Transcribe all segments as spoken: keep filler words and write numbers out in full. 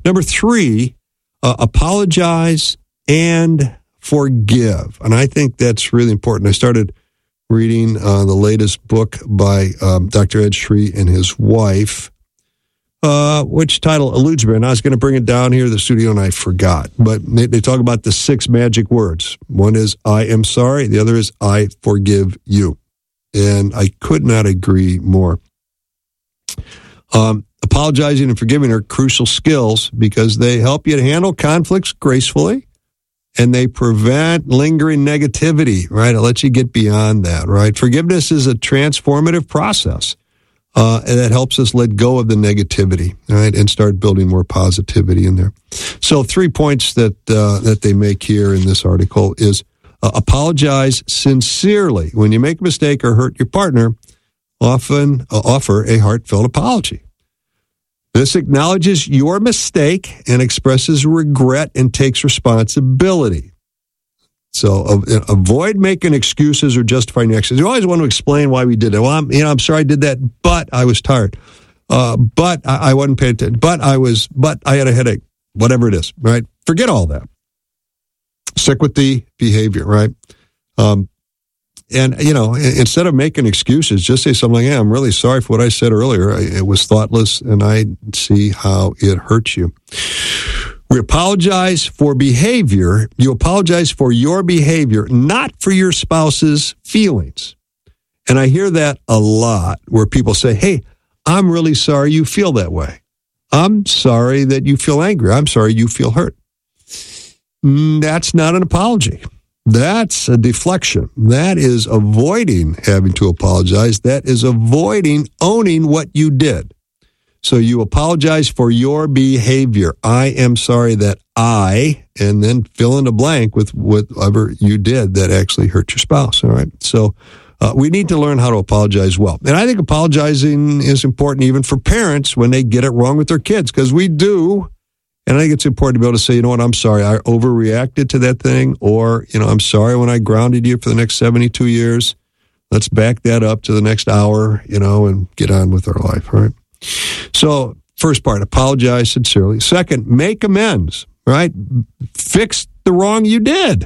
Number three, uh, apologize and forgive. And I think that's really important. I started reading uh, the latest book by um, Doctor Ed Shree and his wife, uh, which title eludes me. And I was going to bring it down here to the studio, and I forgot. But they, they talk about the six magic words. One is, I am sorry. The other is, I forgive you. And I could not agree more. Um, apologizing and forgiving are crucial skills because they help you to handle conflicts gracefully, and they prevent lingering negativity, right? It lets you get beyond that, right? Forgiveness is a transformative process, uh, and that helps us let go of the negativity, right, and start building more positivity in there. So three points that uh, that they make here in this article is uh, apologize sincerely. When you make a mistake or hurt your partner, often uh, offer a heartfelt apology. This acknowledges your mistake and expresses regret and takes responsibility. So uh, avoid making excuses or justifying actions. You always want to explain why we did it. Well, I'm, you know, I'm sorry I did that, but I was tired. Uh, but I, I wasn't paying attention. But I was, but I had a headache. Whatever it is, right? Forget all that. Stick with the behavior, right? Um, And, you know, instead of making excuses, just say something like, yeah, I'm really sorry for what I said earlier. It was thoughtless, and I see how it hurts you. We apologize for behavior. You apologize for your behavior, not for your spouse's feelings. And I hear that a lot where people say, hey, I'm really sorry you feel that way. I'm sorry that you feel angry. I'm sorry you feel hurt. That's not an apology. That's a deflection. That is avoiding having to apologize. That is avoiding owning what you did. So you apologize for your behavior. I am sorry that I, and then fill in the blank with whatever you did that actually hurt your spouse. All right. So uh, we need to learn how to apologize well. And I think apologizing is important even for parents when they get it wrong with their kids, because we do. And I think it's important to be able to say, you know what, I'm sorry, I overreacted to that thing. Or, you know, I'm sorry when I grounded you for the next seventy-two years. Let's back that up to the next hour, you know, and get on with our life, right? So, first part, apologize sincerely. Second, make amends, right? Fix the wrong you did,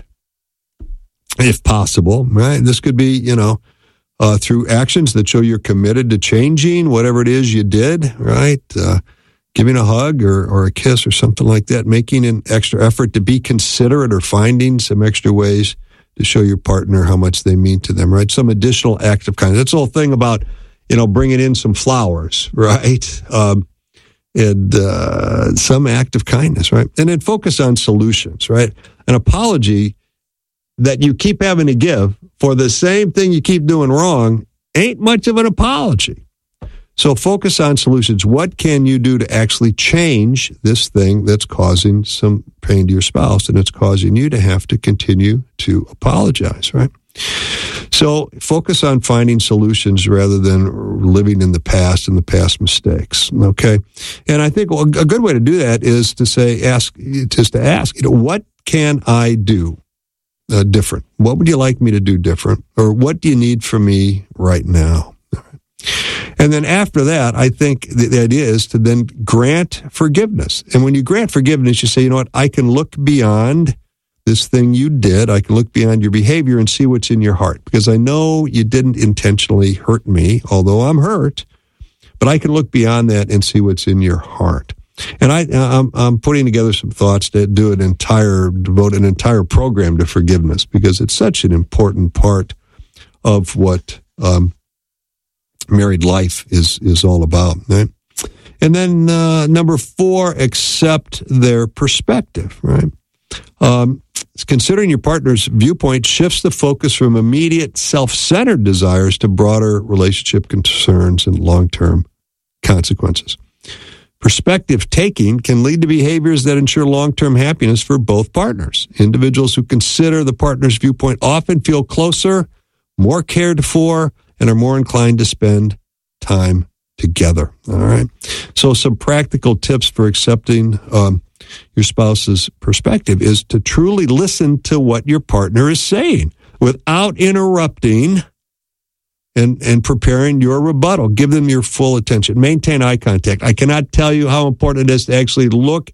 if possible, right? This could be, you know, uh, through actions that show you're committed to changing whatever it is you did, right? Uh, Giving a hug or, or a kiss or something like that, making an extra effort to be considerate or finding some extra ways to show your partner how much they mean to them, right? Some additional act of kindness. That's the whole thing about, you know, bringing in some flowers, right? Um, and uh, some act of kindness, right? And then focus on solutions, right? An apology that you keep having to give for the same thing you keep doing wrong ain't much of an apology. So focus on solutions. What can you do to actually change this thing that's causing some pain to your spouse, and it's causing you to have to continue to apologize, right? So focus on finding solutions rather than living in the past and the past mistakes, okay? And I think a good way to do that is to say, ask, just to ask, you know, what can I do uh, different? What would you like me to do different? Or what do you need from me right now? And then after that, I think the, the idea is to then grant forgiveness. And when you grant forgiveness, you say, you know what, I can look beyond this thing you did. I can look beyond your behavior and see what's in your heart. Because I know you didn't intentionally hurt me, although I'm hurt. But I can look beyond that and see what's in your heart. And I, I'm, I'm putting together some thoughts to do an entire, devote an entire program to forgiveness, because it's such an important part of what um married life is is all about, right? And then uh, number four, accept their perspective, right? Um, considering your partner's viewpoint shifts the focus from immediate self-centered desires to broader relationship concerns and long-term consequences. Perspective taking can lead to behaviors that ensure long-term happiness for both partners. Individuals who consider the partner's viewpoint often feel closer, more cared for, and are more inclined to spend time together. All right. So some practical tips for accepting um, your spouse's perspective is to truly listen to what your partner is saying without interrupting and, and preparing your rebuttal. Give them your full attention. Maintain eye contact. I cannot tell you how important it is to actually look